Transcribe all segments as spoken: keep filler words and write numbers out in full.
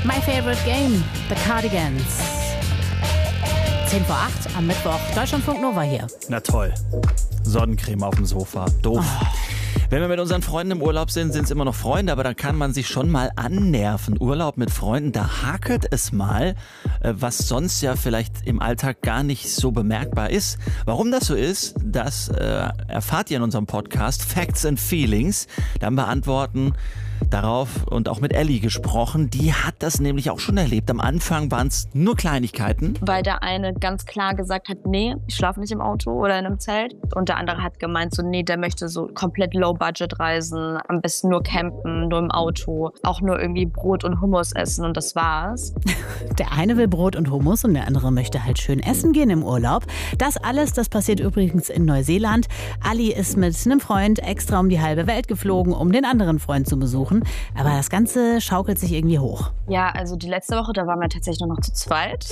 My Favorite Game, The Cardigans. zehn vor acht am Mittwoch, Deutschlandfunk Nova hier. Na toll. Sonnencreme auf dem Sofa. Doof. Oh. Wenn wir mit unseren Freunden im Urlaub sind, sind es immer noch Freunde, aber da kann man sich schon mal annerven. Urlaub mit Freunden, da hakelt es mal, was sonst ja vielleicht im Alltag gar nicht so bemerkbar ist. Warum das so ist, das äh, erfahrt ihr in unserem Podcast Facts and Feelings. Dann beantworten darauf und auch mit Ellie gesprochen. Die hat das nämlich auch schon erlebt. Am Anfang waren es nur Kleinigkeiten. Weil der eine ganz klar gesagt hat, nee, ich schlafe nicht im Auto oder in einem Zelt. Und der andere hat gemeint, so nee, der möchte so komplett Low-Budget reisen, am besten nur campen, nur im Auto, auch nur irgendwie Brot und Hummus essen und das war's. Der eine will Brot und Hummus und der andere möchte halt schön essen gehen im Urlaub. Das alles, das passiert übrigens in Neuseeland. Ali ist mit einem Freund extra um die halbe Welt geflogen, um den anderen Freund zu besuchen. Aber das Ganze schaukelt sich irgendwie hoch. Ja, also die letzte Woche, da waren wir tatsächlich nur noch zu zweit.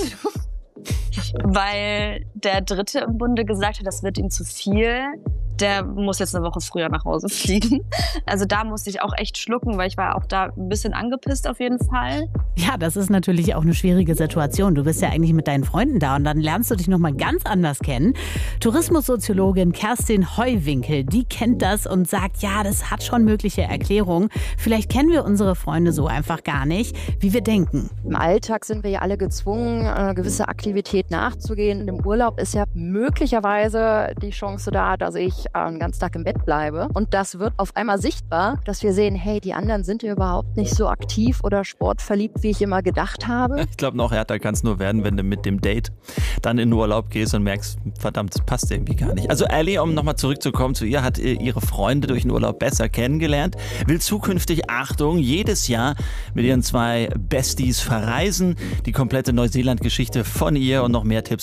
Weil der Dritte im Bunde gesagt hat, das wird ihm zu viel. Der muss jetzt eine Woche früher nach Hause fliegen. Also da musste ich auch echt schlucken, weil ich war auch da ein bisschen angepisst auf jeden Fall. Ja, das ist natürlich auch eine schwierige Situation. Du bist ja eigentlich mit deinen Freunden da und dann lernst du dich nochmal ganz anders kennen. Tourismussoziologin Kerstin Heuwinkel, die kennt das und sagt, ja, das hat schon mögliche Erklärungen. Vielleicht kennen wir unsere Freunde so einfach gar nicht, wie wir denken. Im Alltag sind wir ja alle gezwungen, eine gewisse Aktivität nachzugehen. Im Urlaub ist ja möglicherweise die Chance da, dass ich einen ganzen Tag im Bett bleibe. Und das wird auf einmal sichtbar, dass wir sehen, hey, die anderen sind ja überhaupt nicht so aktiv oder sportverliebt, wie ich immer gedacht habe. Ich glaube, noch härter kann es nur werden, wenn du mit dem Date dann in den Urlaub gehst und merkst, verdammt, das passt irgendwie gar nicht. Also Ellie, um nochmal zurückzukommen zu ihr, hat ihre Freunde durch den Urlaub besser kennengelernt, will zukünftig, Achtung, jedes Jahr mit ihren zwei Besties verreisen. Die komplette Neuseeland-Geschichte von ihr und noch mehr Tipps